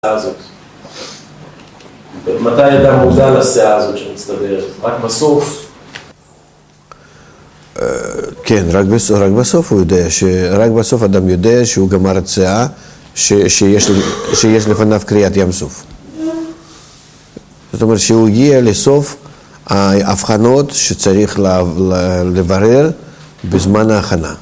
הזאת. מתי אדם מודע לסעה הזאת שמצטברת? רק בסוף? כן, רק בסוף הוא יודע, רק בסוף אדם יודע שהוא גמר את סעה שיש לפניו קריאת ים סוף. זאת אומרת שהוא הגיע לסוף ההבחנות שצריך לברר בזמן ההכנה.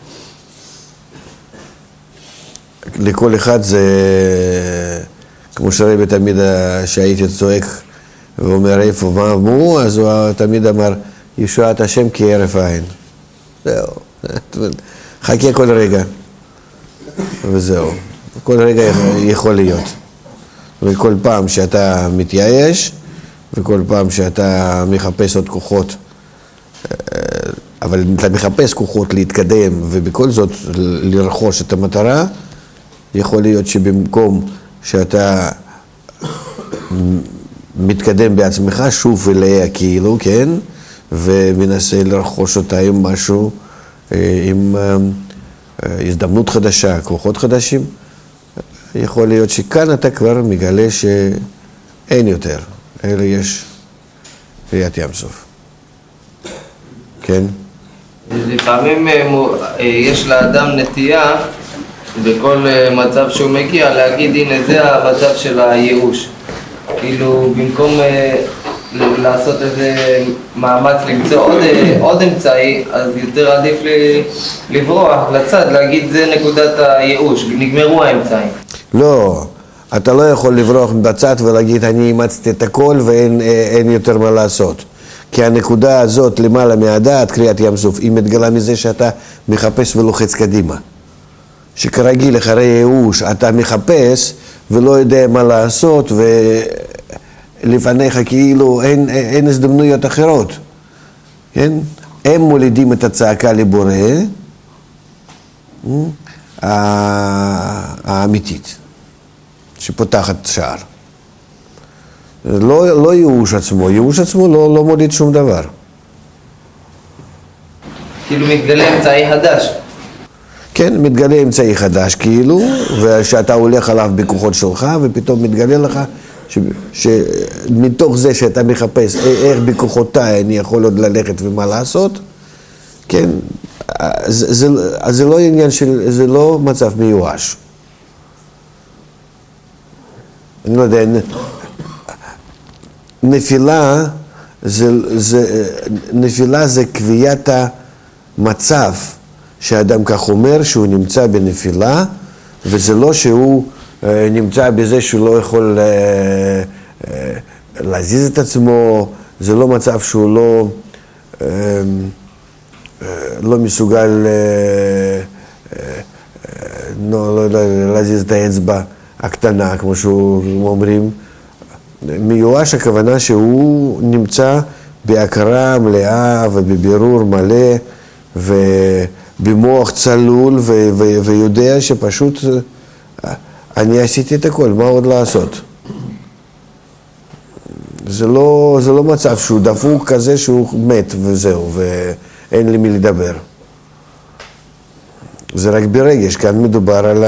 לכל אחד זה, כמו שרבי תמיד שהייתי צועק ואומר איפה מה אמרו, אז הוא תמיד אמר ישועת השם כהרף עין. זהו, חכה כל רגע וזהו, כל רגע יכול להיות. וכל פעם שאתה מתייאש וכל פעם שאתה מחפש עוד כוחות, אבל אתה מחפש כוחות להתקדם ובכל זאת לרכוש את המטרה, יכול להיות שבמקום שאתה מתקדם בעצמך שוב אליה כאילו, כן? ומנסה לרכוש אותה עם משהו, עם הזדמנות חדשה, כוחות חדשים, יכול להיות שכאן אתה כבר מגלה שאין יותר, אלא יש קריאת ים סוף. כן? לפעמים יש לאדם נטייה בכל מצב שהוא מגיע להגיד הנה זה המצב של הייאוש. כאילו במקום לעשות איזה מאמץ למצוא עוד אמצעי, אז יותר עדיף לברוח לצד, להגיד זה נקודת הייאוש, נגמרו האמצעים. לא, אתה לא יכול לברוח בצד ולהגיד אני אימצתי את הכל ואין יותר מה לעשות. כי הנקודה הזאת למעלה מהדעת, קריאת ים סוף, היא מתגלה מזה שאתה מחפש ולוחץ קדימה. שכרגיל אחרי ייאוש אתה מחפש ולא יודע מה לעשות ולפניך כאילו אין הזדמנויות אחרות, כן? הם מולידים את הצעקה לבורא האמיתית שפותחת שער. לא ייאוש עצמו, ייאוש עצמו לא מוליד שום דבר. כאילו מתגלה אמצעי חדש. כן, מתגלה אמצעי חדש כאילו, ושאתה הולך עליו בכוחות שלך, ופתאום מתגלה לך שמתוך זה שאתה מחפש איך בכוחותיי אני יכול עוד ללכת ומה לעשות, כן, זה לא עניין של, זה לא מצב מיואש. אני לא יודע, נפילה זה קביעת המצב שהאדם כך אומר שהוא נמצא בנפילה, וזה לא שהוא נמצא בזה שהוא לא יכול להזיז את עצמו, זה לא מצב שהוא לא מסוגל לא להזיז את האצבע הקטנה, כמו שאומרים. מיואש הכוונה שהוא נמצא בהכרה מלאה ובבירור מלא ובמוח צלול ויודע שפשוט אני עשיתי את הכל, מה עוד לעשות? זה לא מצב שהוא דפוק כזה שהוא מת וזהו ואין לי מי לדבר. זה רק ברגש, כאן מדובר על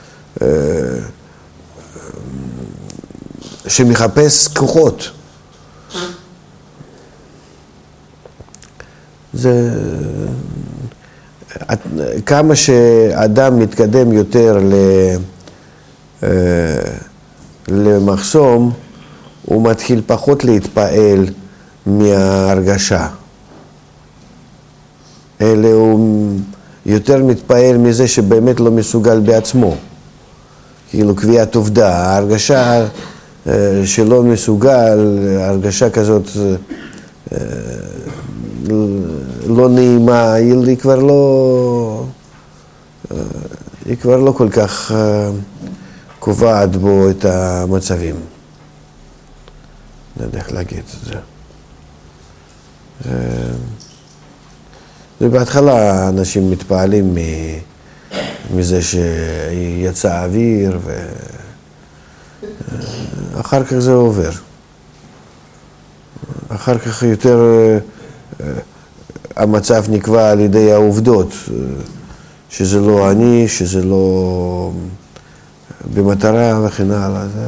שמחפש כוחות. זה כמה שאדם מתקדם יותר למחסום, הוא מתחיל פחות להתפעל מההרגשה. אלא הוא יותר מתפעל מזה שבאמת לא מסוגל בעצמו. כאילו קביעת עובדה, ההרגשה שלא מסוגל, הרגשה כזאת לא נעימה, היא כבר לא כל כך קובעת בו את המצבים. לא יודע איך להגיד את זה. ובהתחלה אנשים מתפעלים מזה שיצא אוויר אחר כך זה עובר. אחר כך יותר המצב נקבע על ידי העובדות, שזה לא אני, שזה לא במטרה וכן הלאה.